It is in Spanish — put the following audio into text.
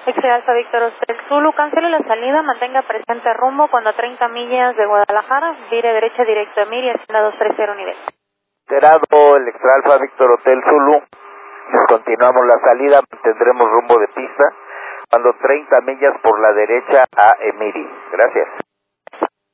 X-Ray Alfa Víctor Hotel Zulu, cancele la salida, mantenga presente rumbo cuando a 30 millas de Guadalajara, vire derecha directo a Miri, hacienda 230 nivel. Enterado el X-Ray Alfa Víctor Hotel Zulu, descontinuamos la salida, mantendremos rumbo de pista, cuando 30 millas por la derecha a Emiri. Gracias.